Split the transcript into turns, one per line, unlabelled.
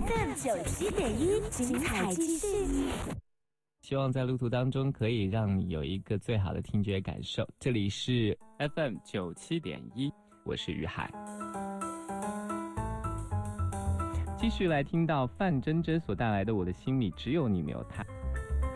FM97.1，精彩继续。
希望在路途当中可以让你有一个最好的听觉感受。这里是 FM97.1，我是于海。继续来听到范真真所带来的《我的心里只有你没有他》。